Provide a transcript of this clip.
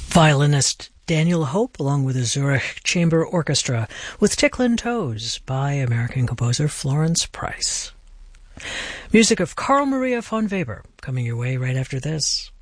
Violinist Daniel Hope, along with the Zurich Chamber Orchestra, with Ticklin' Toes by American composer Florence Price. Music of Carl Maria von Weber, coming your way right after this.